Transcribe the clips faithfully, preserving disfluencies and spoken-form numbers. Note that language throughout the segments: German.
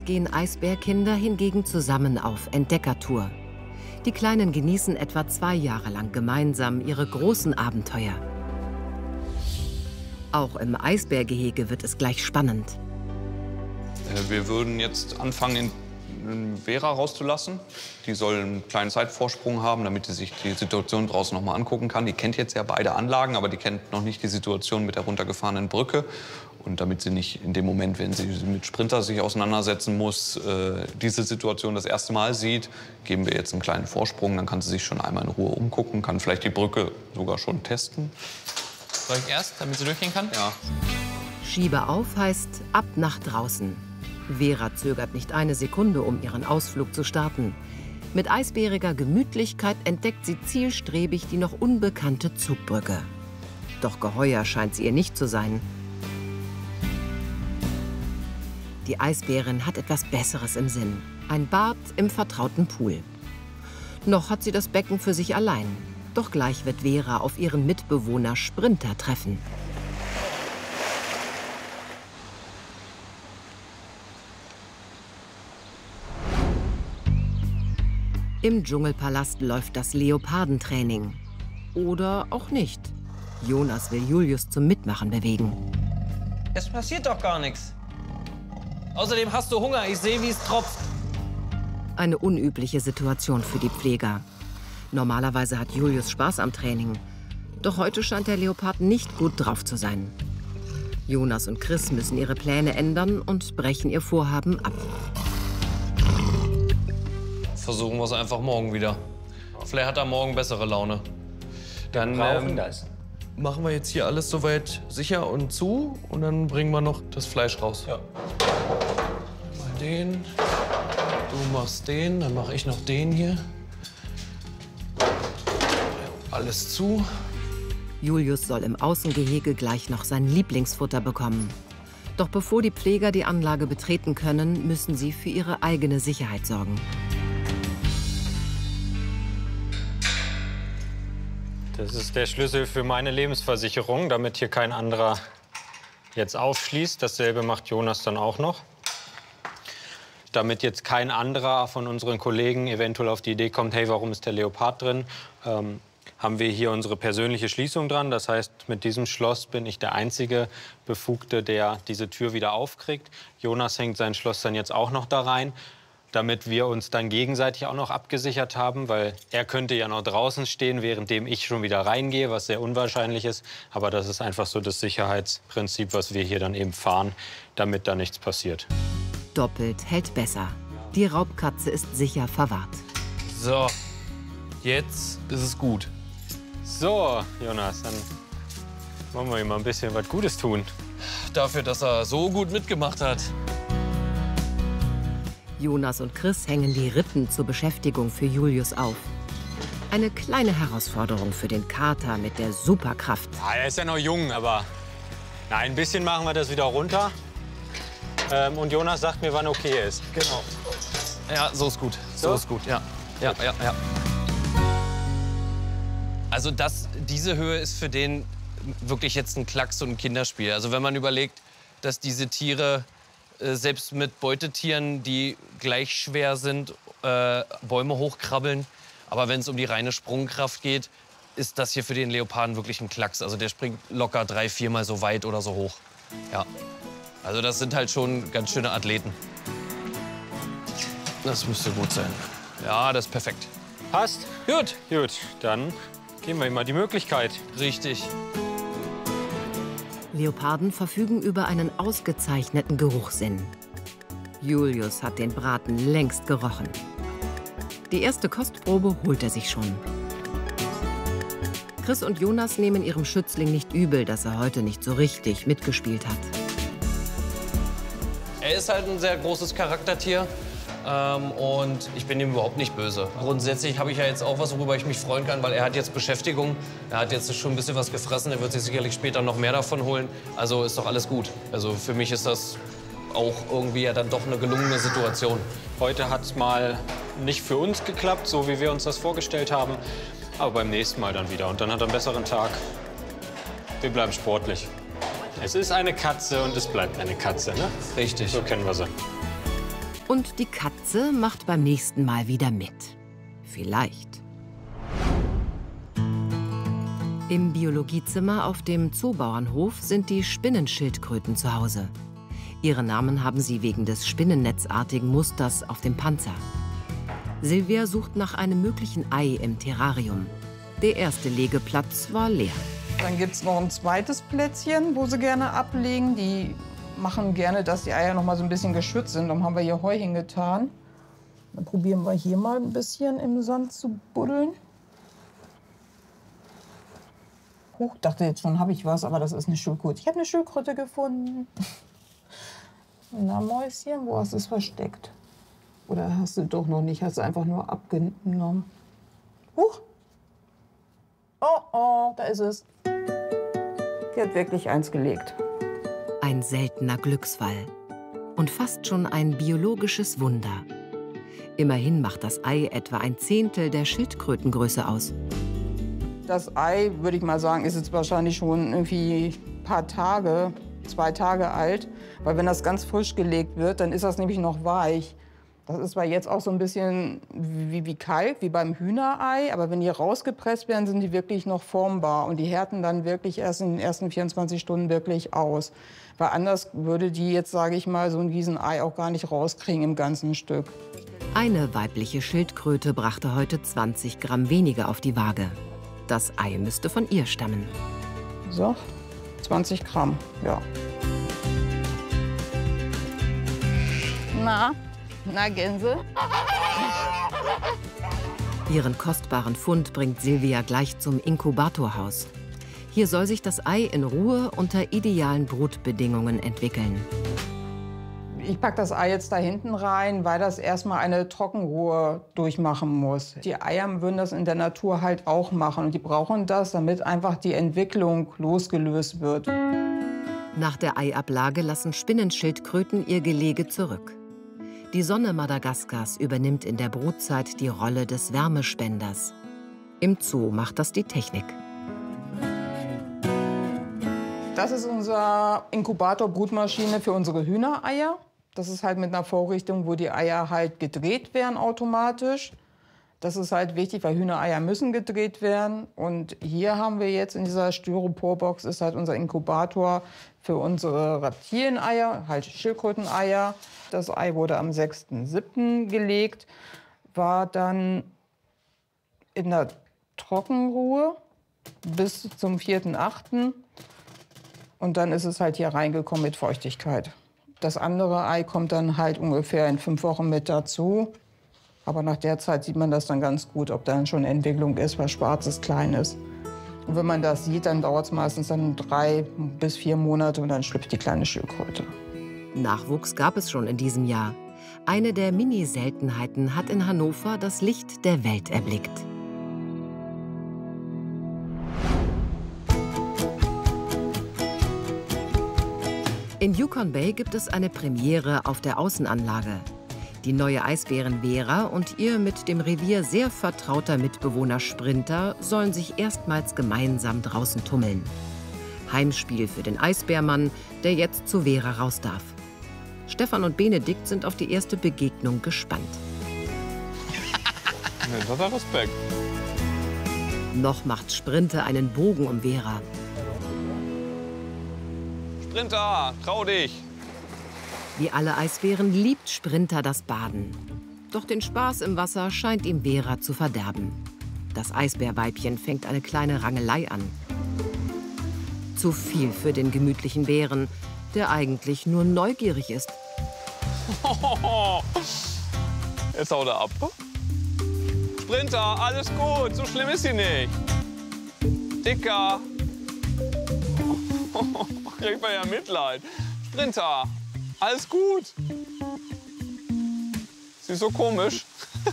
Gehen Eisbärkinder hingegen zusammen auf Entdeckertour. Die Kleinen genießen etwa zwei Jahre lang gemeinsam ihre großen Abenteuer. Auch im Eisbärgehege wird es gleich spannend. Wir würden jetzt anfangen, Vera rauszulassen. Die soll einen kleinen Zeitvorsprung haben, damit sie sich die Situation draußen noch mal angucken kann. Die kennt jetzt ja beide Anlagen, aber die kennt noch nicht die Situation mit der runtergefahrenen Brücke. Und damit sie nicht in dem Moment, wenn sie mit Sprinter sich auseinandersetzen muss, äh, diese Situation das erste Mal sieht, geben wir jetzt einen kleinen Vorsprung. Dann kann sie sich schon einmal in Ruhe umgucken, kann vielleicht die Brücke sogar schon testen. Soll ich erst, damit sie durchgehen kann? Ja. Schiebe auf heißt ab nach draußen. Vera zögert nicht eine Sekunde, um ihren Ausflug zu starten. Mit eisbäriger Gemütlichkeit entdeckt sie zielstrebig die noch unbekannte Zugbrücke. Doch geheuer scheint sie ihr nicht zu sein. Die Eisbärin hat etwas Besseres im Sinn. Ein Bad im vertrauten Pool. Noch hat sie das Becken für sich allein. Doch gleich wird Vera auf ihren Mitbewohner Sprinter treffen. Im Dschungelpalast läuft das Leopardentraining. Oder auch nicht. Jonas will Julius zum Mitmachen bewegen. Es passiert doch gar nichts. Außerdem hast du Hunger. Ich sehe, wie es tropft. Eine unübliche Situation für die Pfleger. Normalerweise hat Julius Spaß am Training. Doch heute scheint der Leopard nicht gut drauf zu sein. Jonas und Chris müssen ihre Pläne ändern und brechen ihr Vorhaben ab. Versuchen wir es einfach morgen wieder. Vielleicht hat er morgen bessere Laune. Dann ähm, das. machen wir jetzt hier alles soweit sicher und zu. Und dann bringen wir noch das Fleisch raus. Ja. Mal den. Du machst den, dann mache ich noch den hier. Alles zu. Julius soll im Außengehege gleich noch sein Lieblingsfutter bekommen. Doch bevor die Pfleger die Anlage betreten können, müssen sie für ihre eigene Sicherheit sorgen. Das ist der Schlüssel für meine Lebensversicherung, damit hier kein anderer jetzt aufschließt. Dasselbe macht Jonas dann auch noch. Damit jetzt kein anderer von unseren Kollegen eventuell auf die Idee kommt, hey, warum ist der Leopard drin, ähm, haben wir hier unsere persönliche Schließung dran. Das heißt, mit diesem Schloss bin ich der einzige Befugte, der diese Tür wieder aufkriegt. Jonas hängt sein Schloss dann jetzt auch noch da rein, damit wir uns dann gegenseitig auch noch abgesichert haben, weil er könnte ja noch draußen stehen, währenddem ich schon wieder reingehe, was sehr unwahrscheinlich ist. Aber das ist einfach so das Sicherheitsprinzip, was wir hier dann eben fahren, damit da nichts passiert. Doppelt hält besser. Die Raubkatze ist sicher verwahrt. So, jetzt ist es gut. So, Jonas, dann wollen wir ihm mal ein bisschen was Gutes tun. Dafür, dass er so gut mitgemacht hat. Jonas und Chris hängen die Rippen zur Beschäftigung für Julius auf. Eine kleine Herausforderung für den Kater mit der Superkraft. Ja, er ist ja noch jung, aber na, ein bisschen machen wir das wieder runter. Ähm, und Jonas sagt mir, wann okay ist. Genau. Ja, so ist gut. So, so ist gut, ja. Ja, ja, ja. Also das, diese Höhe ist für den wirklich jetzt ein Klacks und ein Kinderspiel. Also wenn man überlegt, dass diese Tiere äh, selbst mit Beutetieren, die gleich schwer sind, äh, Bäume hochkrabbeln. Aber wenn es um die reine Sprungkraft geht, ist das hier für den Leoparden wirklich ein Klacks. Also der springt locker drei, viermal so weit oder so hoch. Ja. Also das sind halt schon ganz schöne Athleten. Das müsste gut sein. Ja, das ist perfekt. Passt? Gut. Gut, dann geben wir ihm mal die Möglichkeit. Richtig. Leoparden verfügen über einen ausgezeichneten Geruchssinn. Julius hat den Braten längst gerochen. Die erste Kostprobe holt er sich schon. Chris und Jonas nehmen ihrem Schützling nicht übel, dass er heute nicht so richtig mitgespielt hat. Er ist halt ein sehr großes Charaktertier. Ähm, und ich bin ihm überhaupt nicht böse. Grundsätzlich habe ich ja jetzt auch was, worüber ich mich freuen kann, weil er hat jetzt Beschäftigung. Er hat jetzt schon ein bisschen was gefressen. Er wird sich sicherlich später noch mehr davon holen. Also ist doch alles gut. Also für mich ist das auch irgendwie ja dann doch eine gelungene Situation. Heute hat es mal nicht für uns geklappt, so wie wir uns das vorgestellt haben. Aber beim nächsten Mal dann wieder. Und dann hat er einen besseren Tag. Wir bleiben sportlich. Es ist eine Katze und es bleibt eine Katze, ne? Richtig. So kennen wir sie. Und die Katze macht beim nächsten Mal wieder mit. Vielleicht. Im Biologiezimmer auf dem Zoobauernhof sind die Spinnenschildkröten zu Hause. Ihre Namen haben sie wegen des spinnennetzartigen Musters auf dem Panzer. Silvia sucht nach einem möglichen Ei im Terrarium. Der erste Legeplatz war leer. Dann gibt es noch ein zweites Plätzchen, wo sie gerne ablegen. Die machen gerne, dass die Eier noch mal so ein bisschen geschützt sind. Darum haben wir hier Heu hingetan. Dann probieren wir hier mal ein bisschen im Sand zu buddeln. Huch, dachte jetzt schon, habe ich was, aber das ist eine Schildkröte. Ich habe eine Schildkröte gefunden. Na, Mäuschen, wo hast du es versteckt? Oder hast du doch noch nicht? Hast du einfach nur abgenommen? Huch! Oh, oh, da ist es. Die hat wirklich eins gelegt. Ein seltener Glücksfall. Und fast schon ein biologisches Wunder. Immerhin macht das Ei etwa ein Zehntel der Schildkrötengröße aus. Das Ei, würde ich mal sagen, ist jetzt wahrscheinlich schon irgendwie ein paar Tage, zwei Tage alt. Weil wenn das ganz frisch gelegt wird, dann ist das nämlich noch weich. Das ist zwar jetzt auch so ein bisschen wie, wie Kalk, wie beim Hühnerei. Aber wenn die rausgepresst werden, sind die wirklich noch formbar. Und die härten dann wirklich erst in den ersten vierundzwanzig Stunden wirklich aus. Weil anders würde die jetzt, sage ich mal, so ein Riesenei auch gar nicht rauskriegen im ganzen Stück. Eine weibliche Schildkröte brachte heute zwanzig Gramm weniger auf die Waage. Das Ei müsste von ihr stammen. So, zwanzig Gramm, ja. Na, na Gänse? Ihren kostbaren Fund bringt Silvia gleich zum Inkubatorhaus. Hier soll sich das Ei in Ruhe unter idealen Brutbedingungen entwickeln. Ich packe das Ei jetzt da hinten rein, weil das erstmal eine Trockenruhe durchmachen muss. Die Eier würden das in der Natur halt auch machen. Und die brauchen das, damit einfach die Entwicklung losgelöst wird. Nach der Eiablage lassen Spinnenschildkröten ihr Gelege zurück. Die Sonne Madagaskars übernimmt in der Brutzeit die Rolle des Wärmespenders. Im Zoo macht das die Technik. Das ist unser Inkubator-Brutmaschine für unsere Hühnereier. Das ist halt mit einer Vorrichtung, wo die Eier halt gedreht werden automatisch. Das ist halt wichtig, weil Hühnereier müssen gedreht werden. Und hier haben wir jetzt in dieser Styroporbox ist halt unser Inkubator für unsere Reptilieneier, halt Schildkröteneier. Das Ei wurde am sechsten siebten gelegt, war dann in der Trockenruhe bis zum vierten achten Und dann ist es halt hier reingekommen mit Feuchtigkeit. Das andere Ei kommt dann halt ungefähr in fünf Wochen mit dazu. Aber nach der Zeit sieht man das dann ganz gut, ob dann schon Entwicklung ist, was Schwarzes, Kleines. Und wenn man das sieht, dann dauert es meistens dann drei bis vier Monate und dann schlüpft die kleine Schildkröte. Nachwuchs gab es schon in diesem Jahr. Eine der Mini-Seltenheiten hat in Hannover das Licht der Welt erblickt. In Yukon Bay gibt es eine Premiere auf der Außenanlage. Die neue Eisbärin Vera und ihr mit dem Revier sehr vertrauter Mitbewohner Sprinter sollen sich erstmals gemeinsam draußen tummeln. Heimspiel für den Eisbärmann, der jetzt zu Vera raus darf. Stefan und Benedikt sind auf die erste Begegnung gespannt. Jetzt hat er Respekt. Noch macht Sprinter einen Bogen um Vera. Sprinter, trau dich! Wie alle Eisbären liebt Sprinter das Baden. Doch den Spaß im Wasser scheint ihm Vera zu verderben. Das Eisbärweibchen fängt eine kleine Rangelei an. Zu viel für den gemütlichen Bären, der eigentlich nur neugierig ist. Jetzt haut er ab. Sprinter, alles gut, so schlimm ist sie nicht. Dicker. Kriegt man ja Mitleid. Sprinter, alles gut. Sie ist so komisch.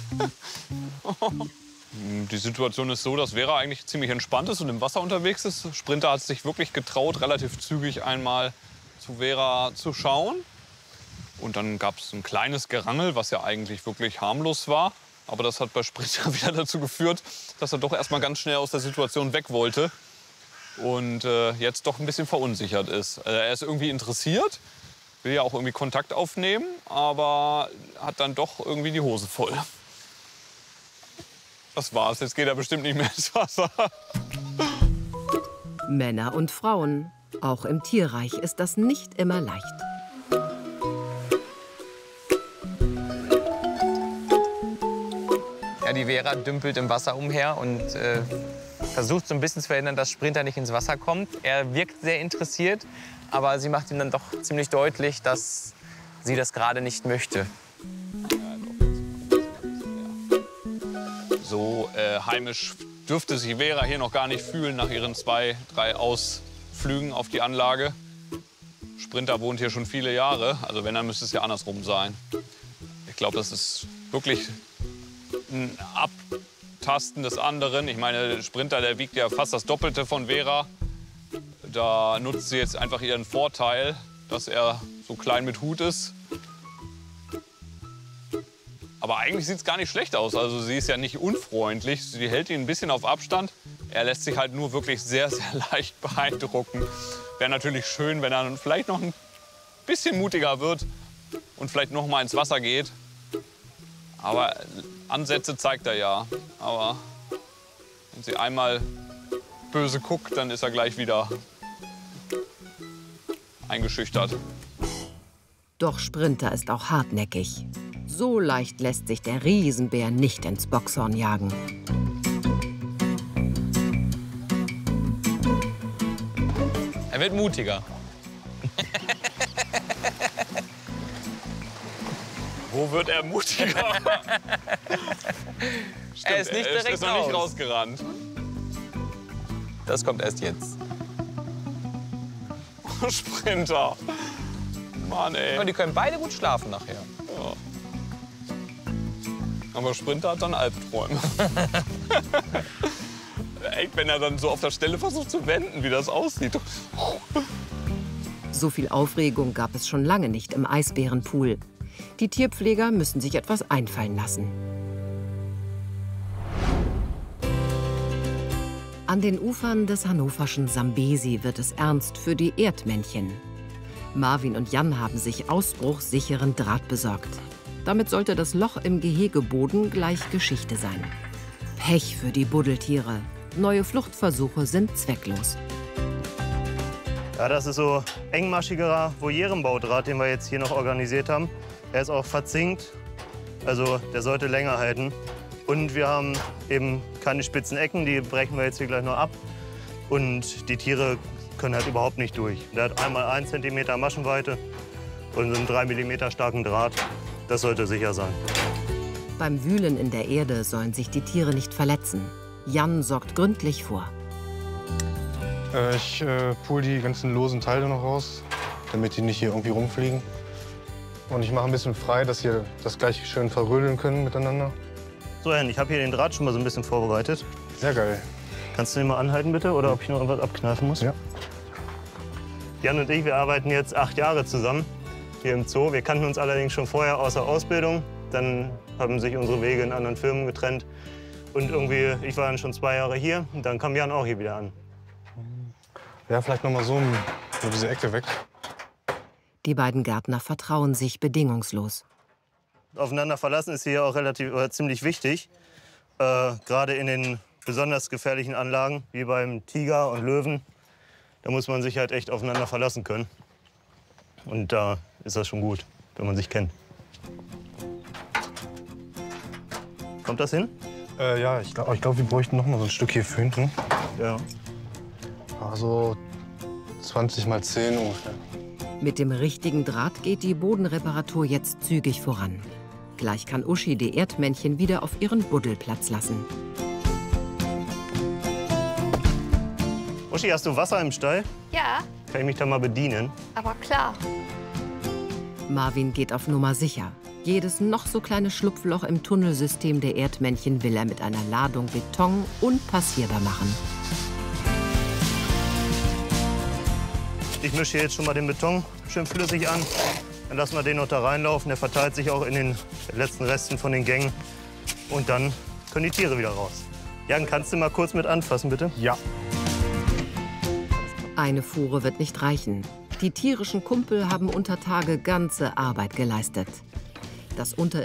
Die Situation ist so, dass Vera eigentlich ziemlich entspannt ist und im Wasser unterwegs ist. Sprinter hat sich wirklich getraut, relativ zügig einmal zu Vera zu schauen. Und dann gab es ein kleines Gerangel, was ja eigentlich wirklich harmlos war. Aber das hat bei Sprinter wieder dazu geführt, dass er doch erstmal ganz schnell aus der Situation weg wollte. Und äh, jetzt doch ein bisschen verunsichert ist. Also er ist irgendwie interessiert, will ja auch irgendwie Kontakt aufnehmen, aber hat dann doch irgendwie die Hose voll. Das war's, jetzt geht er bestimmt nicht mehr ins Wasser. Männer und Frauen, auch im Tierreich ist das nicht immer leicht. Ja, die Vera dümpelt im Wasser umher und äh, versucht so ein bisschen zu verhindern, dass Sprinter nicht ins Wasser kommt. Er wirkt sehr interessiert, aber sie macht ihm dann doch ziemlich deutlich, dass sie das gerade nicht möchte. So äh, heimisch dürfte sich Vera hier noch gar nicht fühlen nach ihren zwei, drei Ausflügen auf die Anlage. Sprinter wohnt hier schon viele Jahre, also wenn, dann müsste es ja andersrum sein. Ich glaube, das ist wirklich ein Abtasten des anderen. Ich meine, der Sprinter, der wiegt ja fast das Doppelte von Vera. Da nutzt sie jetzt einfach ihren Vorteil, dass er so klein mit Hut ist. Aber eigentlich sieht es gar nicht schlecht aus. Also sie ist ja nicht unfreundlich. Sie hält ihn ein bisschen auf Abstand. Er lässt sich halt nur wirklich sehr, sehr leicht beeindrucken. Wäre natürlich schön, wenn er vielleicht noch ein bisschen mutiger wird und vielleicht noch mal ins Wasser geht. Aber Ansätze zeigt er ja. Aber wenn sie einmal böse guckt, dann ist er gleich wieder eingeschüchtert. Doch Sprinter ist auch hartnäckig. So leicht lässt sich der Riesenbär nicht ins Bockshorn jagen. Er wird mutiger. Wo wird er mutiger? Stimmt, Er ist nicht er ist, direkt ist noch nicht raus. rausgerannt. Das kommt erst jetzt. Sprinter. Mann, ey. Und die können beide gut schlafen nachher. Ja. Aber Sprinter hat dann Albträume. Echt, wenn er dann so auf der Stelle versucht zu wenden, wie das aussieht. So viel Aufregung gab es schon lange nicht im Eisbärenpool. Die Tierpfleger müssen sich etwas einfallen lassen. An den Ufern des hannoverschen Sambesi wird es ernst für die Erdmännchen. Marvin und Jan haben sich ausbruchssicheren Draht besorgt. Damit sollte das Loch im Gehegeboden gleich Geschichte sein. Pech für die Buddeltiere. Neue Fluchtversuche sind zwecklos. Ja, das ist so engmaschigerer Voliere-Baudraht, den wir jetzt hier noch organisiert haben. Er ist auch verzinkt, also der sollte länger halten. Und wir haben eben keine spitzen Ecken, die brechen wir jetzt hier gleich noch ab. Und die Tiere können halt überhaupt nicht durch. Der hat einmal ein Zentimeter Maschenweite und einen drei Millimeter starken Draht. Das sollte sicher sein. Beim Wühlen in der Erde sollen sich die Tiere nicht verletzen. Jan sorgt gründlich vor. Äh, ich äh, pool die ganzen losen Teile noch raus, damit die nicht hier irgendwie rumfliegen. Und ich mache ein bisschen frei, dass sie das gleich schön verrödeln können miteinander. So, Hen, ich habe hier den Draht schon mal so ein bisschen vorbereitet. Sehr geil. Kannst du den mal anhalten, bitte? Oder ob ich noch irgendwas abkneifen muss? Ja. Jan und ich, wir arbeiten jetzt acht Jahre zusammen hier im Zoo. Wir kannten uns allerdings schon vorher aus der Ausbildung. Dann haben sich unsere Wege in anderen Firmen getrennt. Und irgendwie, ich war dann schon zwei Jahre hier und dann kam Jan auch hier wieder an. Ja, vielleicht noch mal so, so diese Ecke weg. Die beiden Gärtner vertrauen sich bedingungslos. Aufeinander verlassen ist hier auch relativ, oder ziemlich wichtig. Äh, Gerade in den besonders gefährlichen Anlagen, wie beim Tiger und Löwen. Da muss man sich halt echt aufeinander verlassen können. Und da ist das schon gut, wenn man sich kennt. Kommt das hin? Äh, ja, ich glaube, ich glaub, wir bräuchten noch mal so ein Stück hier für hinten. Ja. Also zwanzig mal zehn ungefähr. Mit dem richtigen Draht geht die Bodenreparatur jetzt zügig voran. Gleich kann Uschi die Erdmännchen wieder auf ihren Buddelplatz lassen. Uschi, hast du Wasser im Stall? Ja, Kann ich mich da mal bedienen? aber klar. Marvin geht auf Nummer sicher. Jedes noch so kleine Schlupfloch im Tunnelsystem der Erdmännchen will er mit einer Ladung Beton unpassierbar machen. Ich mische hier jetzt schon mal den Beton schön flüssig an. Dann lassen wir den noch da reinlaufen. Der verteilt sich auch in den letzten Resten von den Gängen. Und dann können die Tiere wieder raus. Jan, kannst du mal kurz mit anfassen, bitte? Ja. Eine Fuhre wird nicht reichen. Die tierischen Kumpel haben unter Tage ganze Arbeit geleistet. Das unterirdische